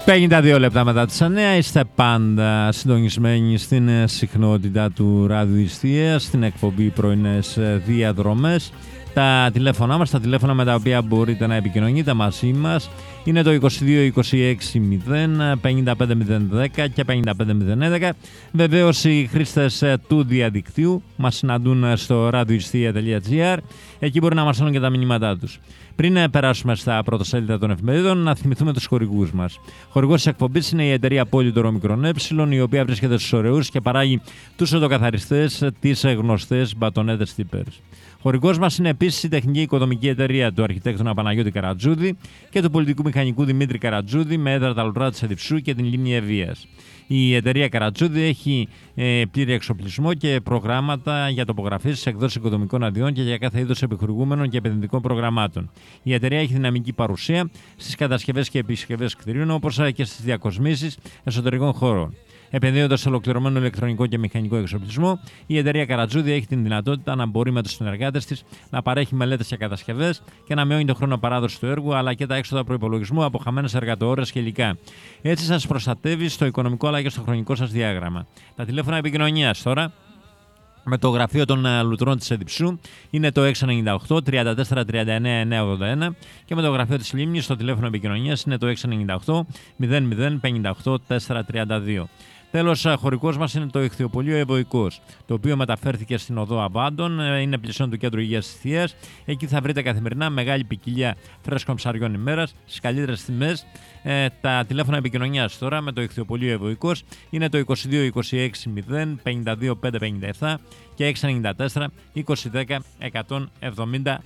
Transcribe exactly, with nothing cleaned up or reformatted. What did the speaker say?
πενήντα δύο λεπτά μετά τις εννιά είστε πάντα συντονισμένοι στην συχνότητα του ραδιοϊστείας, στην εκπομπή πρωινές διαδρομές. Τα τηλέφωνά μας, τα τηλέφωνα με τα οποία μπορείτε να επικοινωνείτε μαζί μας είναι το είκοσι δύο είκοσι έξι μηδέν πενήντα πέντε μηδέν δέκα και πενήντα πέντε μηδέν έντεκα. Βεβαίως οι χρήστες του διαδικτύου μας συναντούν στο ραδιοϊστεία τελεία τζι άρ. Εκεί μπορεί να μας στέλνουν και τα μηνύματά τους. Πριν περάσουμε στα πρωτοσέλιδα των εφημερίδων, να θυμηθούμε τους χορηγούς μας. Χορηγός της εκπομπής είναι η εταιρεία Πόλιτορο ΜΚΕ, η οποία βρίσκεται στους Ωρεούς και παράγει τους οδοκαθαριστές, τις γνωστές μπατονέτες τύπερς. Χορηγός μας είναι επίσης η τεχνική οικοδομική εταιρεία του αρχιτέκτονα Παναγιώτη Καρατζούδη και του πολιτικού μηχανικού Δημήτρη Καρατζούδη με έδρα τα Λουρά της Εδιψού και την Λίμνη Ευβοίας. Η εταιρεία Καρατζούδη έχει ε, πλήρη εξοπλισμό και προγράμματα για τοπογραφίες, εκδόσεις οικοδομικών αδειών και για κάθε είδος επιχορηγούμενων και επενδυτικών προγραμμάτων. Η εταιρεία έχει δυναμική παρουσία στις κατασκευές και επισκευές κτηρίων, όπως και στις διακοσμήσεις εσωτερικών χώρων. Επενδύοντας σε ολοκληρωμένο ηλεκτρονικό και μηχανικό εξοπλισμό, η εταιρεία Καρατζούδη έχει την δυνατότητα να μπορεί με τους συνεργάτες της να παρέχει μελέτες και κατασκευές και να μειώνει τον χρόνο παράδοση του έργου αλλά και τα έξοδα προϋπολογισμού από χαμένες εργατοώρες και υλικά. Έτσι σας προστατεύει στο οικονομικό αλλά και στο χρονικό σας διάγραμμα. Τα τηλέφωνα επικοινωνίας τώρα με το γραφείο των Λουτρών της Εδιψού είναι το έξι εννιά οκτώ τριάντα τέσσερα τριάντα εννέα εννιακόσια ογδόντα ένα και με το γραφείο της Λίμνης το τηλέφωνο επικοινωνίας είναι το έξι εννιά οκτώ μηδέν μηδέν πενήντα οκτώ τετρακόσια τριάντα δύο. Τέλος, χωρικός μας είναι το Ιχθυοπωλείο Ευωικός, το οποίο μεταφέρθηκε στην οδό Αβάντων, είναι πλησιόν του κέντρου υγείας της Θείας. Εκεί θα βρείτε καθημερινά μεγάλη ποικιλία φρέσκων ψαριών ημέρας, στις καλύτερες τιμές. Ε, τα τηλέφωνα επικοινωνίας τώρα με το Ιχθυοπωλείο Ευωικός είναι το είκοσι δύο είκοσι έξι μηδέν πενήντα δύο πεντακόσια πενήντα επτά και έξι εννιά τέσσερα είκοσι δέκα εκατόν εβδομήντα